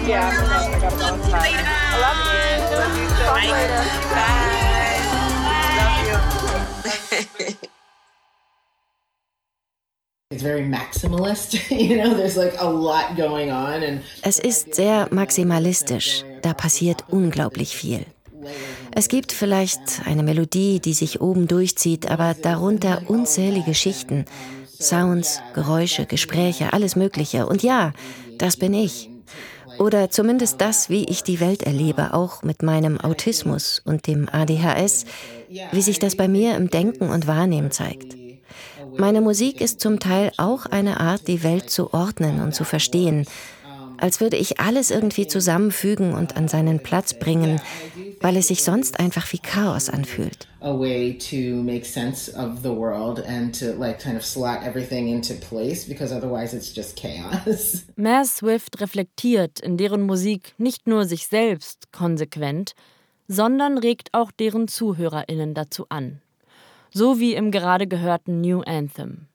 Yeah, no problem. I gotta go inside. I love you. Love you. Talk later. Bye. Love you. It's very maximalist, you know, there's like a lot going on. Es ist sehr maximalistisch. Da passiert unglaublich viel. Es gibt vielleicht eine Melodie, die sich oben durchzieht, aber darunter unzählige Schichten. Sounds, Geräusche, Gespräche, alles Mögliche. Und ja, das bin ich. Oder zumindest das, wie ich die Welt erlebe, auch mit meinem Autismus und dem ADHS, wie sich das bei mir im Denken und Wahrnehmen zeigt. Meine Musik ist zum Teil auch eine Art, die Welt zu ordnen und zu verstehen, als würde ich alles irgendwie zusammenfügen und an seinen Platz bringen, weil es sich sonst einfach wie Chaos anfühlt. A way to make sense of the world and to like kind of slot everything into place, because otherwise it's just chaos. Mare Swift reflektiert in deren Musik nicht nur sich selbst konsequent, sondern regt auch deren ZuhörerInnen dazu an. So wie im gerade gehörten New Anthem.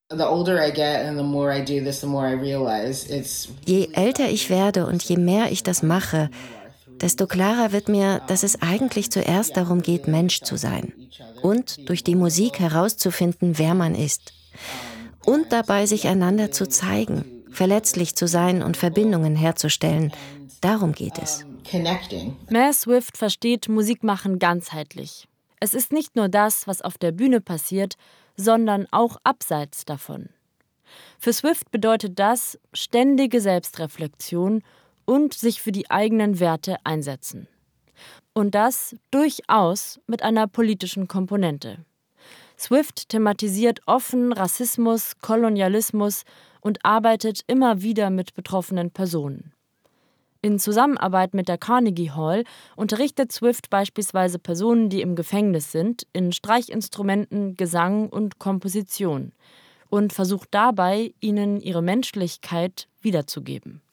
Je älter ich werde und je mehr ich das mache, desto klarer wird mir, dass es eigentlich zuerst darum geht, Mensch zu sein. Und durch die Musik herauszufinden, wer man ist. Und dabei sich einander zu zeigen, verletzlich zu sein und Verbindungen herzustellen. Darum geht es. Mare Swift versteht Musikmachen ganzheitlich. Es ist nicht nur das, was auf der Bühne passiert, sondern auch abseits davon. Für Swift bedeutet das ständige Selbstreflexion und sich für die eigenen Werte einsetzen. Und das durchaus mit einer politischen Komponente. Swift thematisiert offen Rassismus, Kolonialismus und arbeitet immer wieder mit betroffenen Personen. In Zusammenarbeit mit der Carnegie Hall unterrichtet Swift beispielsweise Personen, die im Gefängnis sind, in Streichinstrumenten, Gesang und Komposition und versucht dabei, ihnen ihre Menschlichkeit wiederzugeben.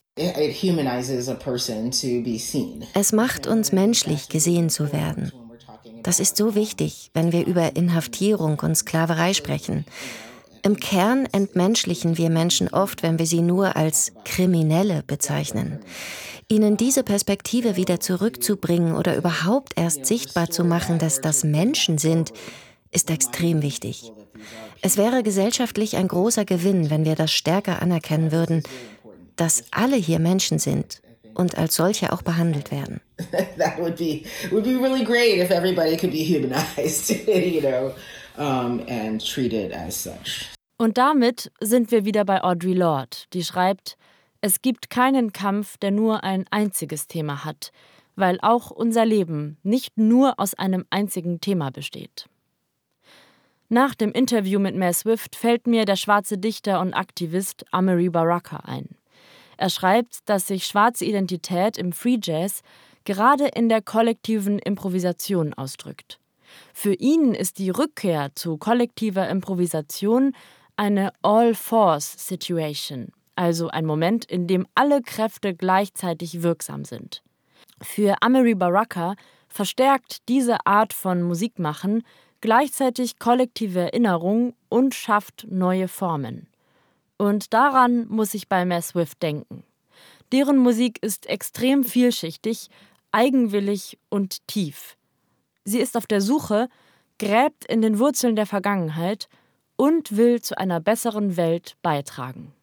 Es macht uns menschlich, gesehen zu werden. Das ist so wichtig, wenn wir über Inhaftierung und Sklaverei sprechen. Im Kern entmenschlichen wir Menschen oft, wenn wir sie nur als Kriminelle bezeichnen. Ihnen diese Perspektive wieder zurückzubringen oder überhaupt erst sichtbar zu machen, dass das Menschen sind, ist extrem wichtig. Es wäre gesellschaftlich ein großer Gewinn, wenn wir das stärker anerkennen würden, dass alle hier Menschen sind und als solche auch behandelt werden. That would be really great if everybody could be humanized, you know, and treated as such. Und damit sind wir wieder bei Audre Lorde, die schreibt: Es gibt keinen Kampf, der nur ein einziges Thema hat, weil auch unser Leben nicht nur aus einem einzigen Thema besteht. Nach dem Interview mit Mare Swift fällt mir der schwarze Dichter und Aktivist Amiri Baraka ein. Er schreibt, dass sich schwarze Identität im Free Jazz gerade in der kollektiven Improvisation ausdrückt. Für ihn ist die Rückkehr zu kollektiver Improvisation eine All-Force-Situation, also ein Moment, in dem alle Kräfte gleichzeitig wirksam sind. Für Amiri Baraka verstärkt diese Art von Musikmachen gleichzeitig kollektive Erinnerung und schafft neue Formen. Und daran muss ich bei Mare Swift denken. Deren Musik ist extrem vielschichtig, eigenwillig und tief. Sie ist auf der Suche, gräbt in den Wurzeln der Vergangenheit und will zu einer besseren Welt beitragen.